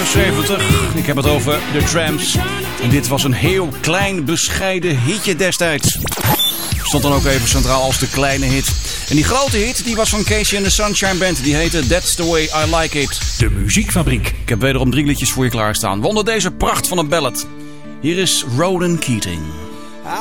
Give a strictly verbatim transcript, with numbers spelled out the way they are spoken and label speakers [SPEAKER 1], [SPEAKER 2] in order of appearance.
[SPEAKER 1] zeventig. Ik heb het over The Tramps. En dit was een heel klein, bescheiden hitje destijds. Stond dan ook even centraal als de kleine hit. En die grote hit die was van Casey and the Sunshine Band. Die heette That's the Way I Like It.
[SPEAKER 2] De Muziekfabriek.
[SPEAKER 1] Ik heb wederom drie liedjes voor je klaarstaan. Wonder deze pracht van een ballad. Hier is Ronan Keating.